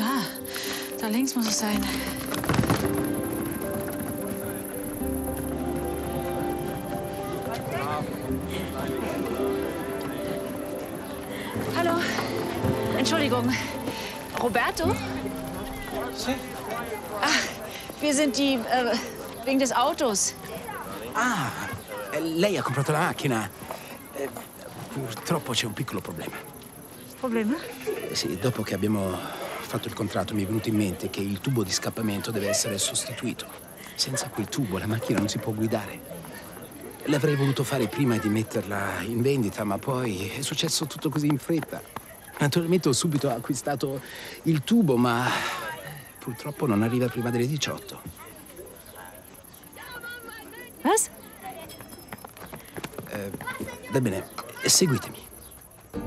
Da. Da links muss es sein. Hallo. Entschuldigung. Roberto? Sì. Ach, wir sind die, wegen des Autos. Ah, lei ha comprato la macchina. Purtroppo c'è un piccolo problema. Probleme? Sì, dopo che abbiamo fatto il contratto mi è venuto in mente che il tubo di scappamento deve essere sostituito. Senza quel tubo la macchina non si può guidare. L'avrei voluto fare prima di metterla in vendita, ma poi è successo tutto così in fretta. Naturalmente ho subito acquistato il tubo, ma purtroppo non arriva prima delle 18. Was? Va bene, segui.